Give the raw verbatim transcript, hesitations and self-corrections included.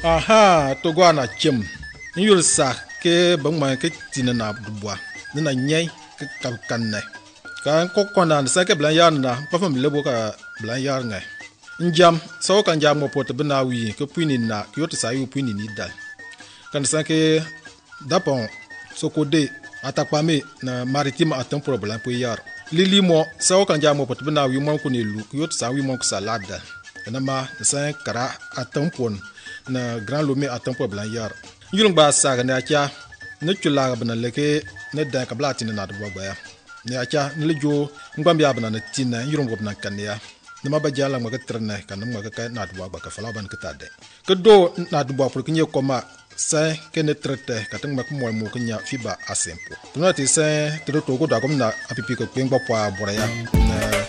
aha to gwa na chem nyul sa ke bang ma ke tin na bua na nyai ke ka kan ne kan ko ko na sa ke blan yar na pa fam lebo ka blan yar ngai njam so kan jam mo pot bna wi ke puini na ke yot sa yu puini ni dal kan sa ke dapon so ko de atakpame na maritime atam problem po yar lili mo so kan jam mo pot bna wi mo ko ni lu ke yot sa wi mo ko salada na ma sa kara atam pon na grand lomé atam po blan yar yulung ba sa ga na cha ne chula ga bna leke ne da ka blati na do ba ya ne acha ne lejo ngam ya bna na tinna yulung go bna kan ya ne ma ba jala ma ka trene kan ma ka na do ba ka fala ban ka tade ke do na do ba pour que nye koma sa ke ne trete ka tang ma ko mo mo nya fiba asempo tuna ti sa to to go da ko na apipi ko pengba po abora ya